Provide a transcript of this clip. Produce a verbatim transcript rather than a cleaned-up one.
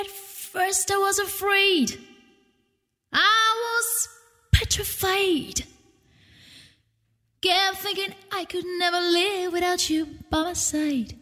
At first I was afraid. I was petrified. Kept thinking I could never live without you by my side.